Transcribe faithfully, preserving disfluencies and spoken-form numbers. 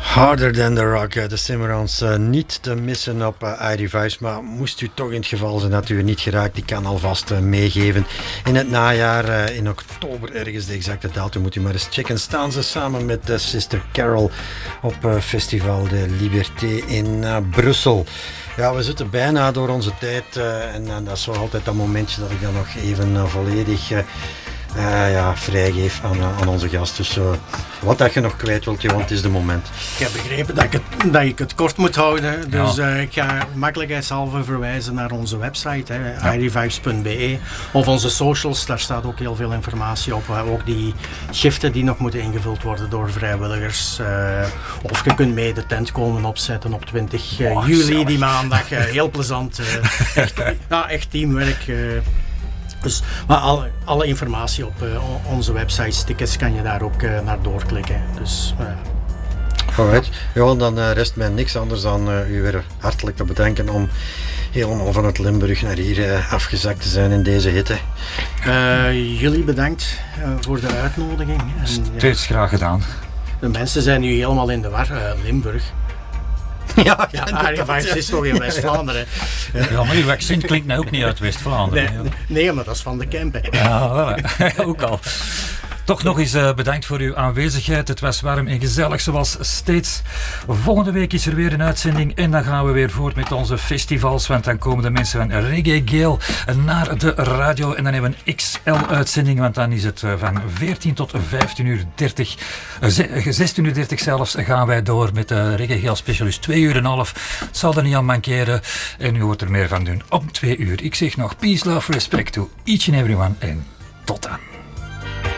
Harder Than The Rock, de Cimarrons, uh, niet te missen op uh, I D Vibes, maar moest u toch in het geval zijn dat u er niet geraakt, die kan alvast uh, meegeven. In het najaar, uh, in oktober ergens, de exacte datum moet u maar eens checken, staan ze samen met uh, Sister Carol op uh, Festival de Liberté in uh, Brussel. Ja, we zitten bijna door onze tijd uh, en, en dat is wel altijd dat momentje dat ik dan nog even uh, volledig... Uh, Uh, ja, vrijgeef aan, aan onze gast. Dus uh, wat dat je nog kwijt wilt, want het is de moment. Ik heb begrepen dat ik het, dat ik het kort moet houden. Dus ja. uh, ik ga makkelijkheidshalve verwijzen naar onze website, ja. I D vibes punt b e. Of onze socials, daar staat ook heel veel informatie op. Uh, ook die shiften die nog moeten ingevuld worden door vrijwilligers. Uh, of je kunt mee de tent komen opzetten op twintig uh, oh, juli, die maandag. Uh, heel plezant. Uh, echt, ja, echt teamwerk. Uh, Dus, maar alle, alle informatie op uh, onze website, tickets, kan je daar ook uh, naar doorklikken. Dus, uh. Alright. Ja, dan uh, rest mij niks anders dan uh, u weer hartelijk te bedanken om helemaal van het Limburg naar hier uh, afgezakt te zijn in deze hitte. Uh, jullie bedankt uh, voor de uitnodiging. En, Steeds ja, graag gedaan. De mensen zijn nu helemaal in de war. Uh, Limburg. Ja, ja, I D Vibes is toch in West-Vlaanderen. Ja, maar uw accent klinkt nou ook niet uit West-Vlaanderen. Nee, nee, maar dat is van de Kempen. Ja, ook al. Toch nog eens uh, bedankt voor uw aanwezigheid. Het was warm en gezellig zoals steeds. Volgende week is er weer een uitzending en dan gaan we weer voort met onze festivals. Want dan komen de mensen van Reggae Gale naar de radio en dan hebben we een X L-uitzending. Want dan is het uh, van veertien tot vijftien uur dertig, uh, zestien uur dertig zelfs, gaan wij door met de Reggae Gale Specialist. Twee uur en een half. Het zal er niet aan mankeren en u hoort er meer van doen om twee uur. Ik zeg nog peace, love, respect to each and everyone en tot dan.